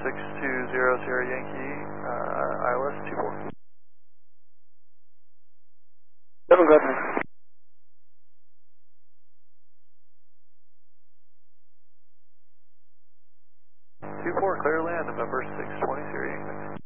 620 Sierra Yankee, ILS 24. 7 go ahead. 24, clear land, November 620 Sierra Yankee.